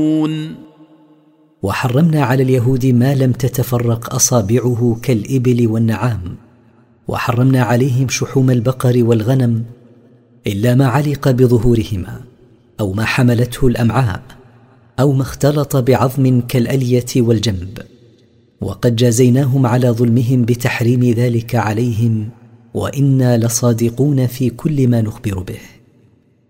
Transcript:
وحرمنا على اليهود ما لم تتفرق أصابعه كالإبل والنعام، وحرمنا عليهم شحوم البقر والغنم إلا ما علق بظهورهما أو ما حملته الأمعاء أو ما اختلط بعظم كالألية والجنب. وقد جازيناهم على ظلمهم بتحريم ذلك عليهم، وإنا لصادقون في كل ما نخبر به.